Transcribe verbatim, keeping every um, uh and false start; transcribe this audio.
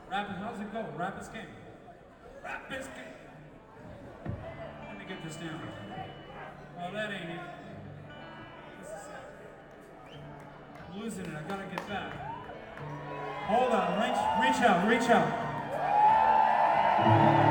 Rapid, how's it go? Rapid King. Rapid King. Let me get this down. Oh, that ain't it. This is it. I'm losing it. I gotta get back. Hold on. Reach, reach out. Reach out.